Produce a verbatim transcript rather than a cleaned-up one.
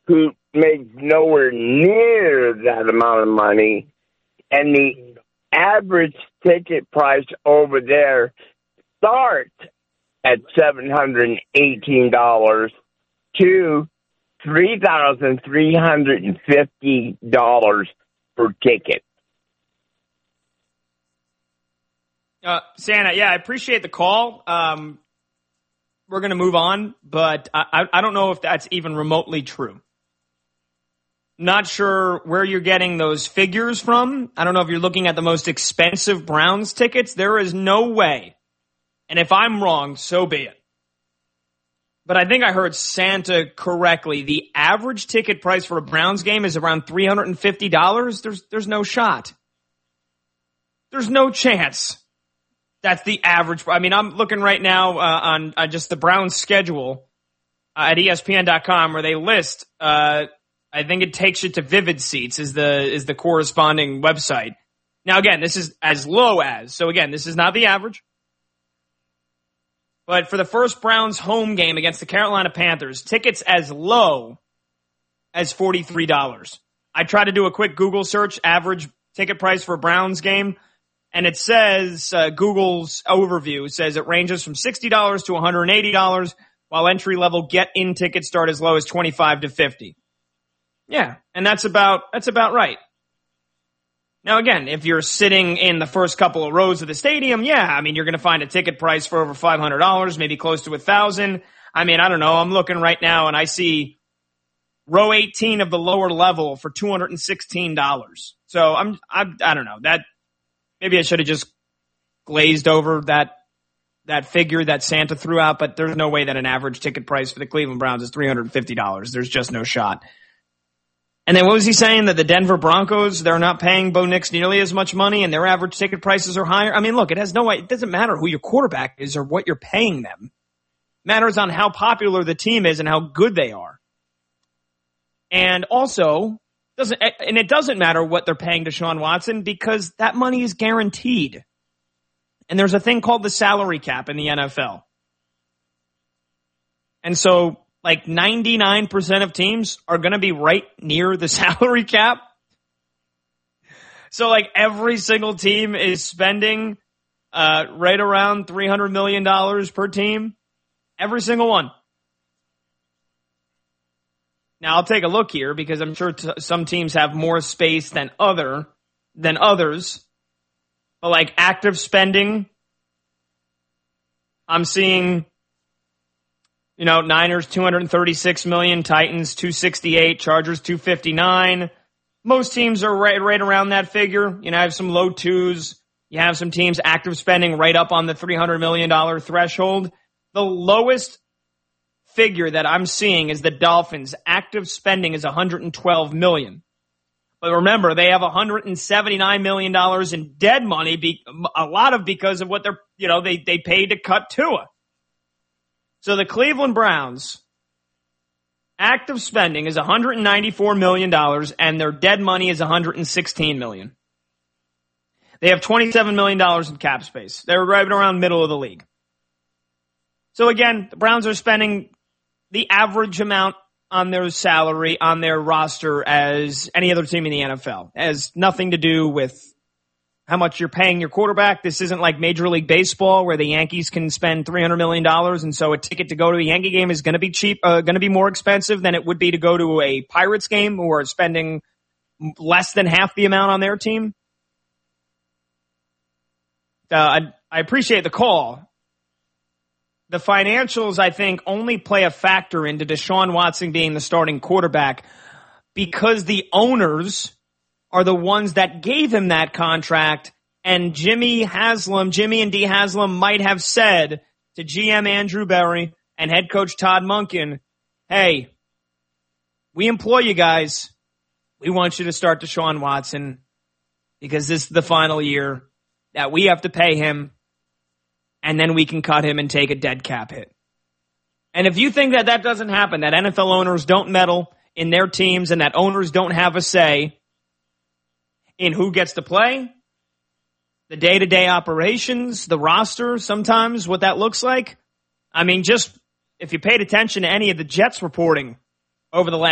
who makes nowhere near that amount of money, and the average ticket price over there starts at seven hundred eighteen dollars to three thousand three hundred fifty dollars per ticket. Uh, Santa, yeah, I appreciate the call. Um, we're going to move on, but I, I don't know if that's even remotely true. Not sure where you're getting those figures from. I don't know if you're looking at the most expensive Browns tickets. There is no way. And if I'm wrong, so be it. But I think I heard Santa correctly. The average ticket price for a Browns game is around three hundred fifty dollars. There's, there's no shot. There's no chance. That's the average. I mean, I'm looking right now uh, on uh, just the Browns schedule uh, at E S P N dot com where they list, uh, I think it takes you to Vivid Seats is the, is the corresponding website. Now, again, this is as low as. So, again, this is not the average. But for the first Browns home game against the Carolina Panthers, tickets as low as forty-three dollars. I tried to do a quick Google search, average ticket price for a Browns game, and it says, uh, Google's overview says it ranges from sixty dollars to one hundred eighty dollars, while entry-level get-in tickets start as low as twenty-five dollars to fifty dollars. Yeah, and that's about, that's about right. Now, again, if you're sitting in the first couple of rows of the stadium, yeah, I mean, you're going to find a ticket price for over five hundred dollars, maybe close to one thousand dollars. I mean, I don't know. I'm looking right now, and I see row eighteen of the lower level for two hundred sixteen dollars. So I'm, I, I don't know. That maybe I should have just glazed over that that figure that Santa threw out, but there's no way that an average ticket price for the Cleveland Browns is three hundred fifty dollars. There's just no shot. And then what was he saying? That the Denver Broncos, they're not paying Bo Nix nearly as much money and their average ticket prices are higher? I mean, look, it has no way. It doesn't matter who your quarterback is or what you're paying them. It matters on how popular the team is and how good they are. And also, doesn't and it doesn't matter what they're paying Deshaun Watson because that money is guaranteed. And there's a thing called the salary cap in the N F L. And so, like ninety-nine percent of teams are going to be right near the salary cap. So like every single team is spending uh, right around three hundred million dollars per team. Every single one. Now I'll take a look here because I'm sure t- some teams have more space than other than others. But like active spending, I'm seeing, you know, Niners two hundred thirty-six million, Titans two sixty-eight, Chargers two fifty-nine. Most teams are right, right around that figure. You know, I have some low twos. You have some teams active spending right up on the three hundred million dollars threshold. The lowest figure that I'm seeing is the Dolphins. Active spending is one hundred twelve million dollars. But remember, they have one hundred seventy-nine million dollars in dead money, be, a lot of because of what they're, you know, they, they paid to cut Tua. So the Cleveland Browns, active spending is one hundred ninety-four million dollars and their dead money is one hundred sixteen million dollars. They have twenty-seven million dollars in cap space. They're right around the middle of the league. So again, the Browns are spending the average amount on their salary, on their roster as any other team in the N F L. It has nothing to do with how much you're paying your quarterback. This isn't like Major League Baseball where the Yankees can spend three hundred million dollars and so a ticket to go to a Yankee game is going to be cheap, uh, going to be more expensive than it would be to go to a Pirates game who are spending less than half the amount on their team. Uh, I, I appreciate the call. The financials, I think, only play a factor into Deshaun Watson being the starting quarterback because the owners are the ones that gave him that contract, and Jimmy Haslam, Jimmy and Dee Haslam might have said to G M Andrew Berry and head coach Todd Monken, hey, we employ you guys. We want you to start Deshaun Watson because this is the final year that we have to pay him, and then we can cut him and take a dead cap hit. And if you think that that doesn't happen, that N F L owners don't meddle in their teams and that owners don't have a say in who gets to play, the day-to-day operations, the roster, sometimes what that looks like, I mean, just if you paid attention to any of the Jets reporting over the last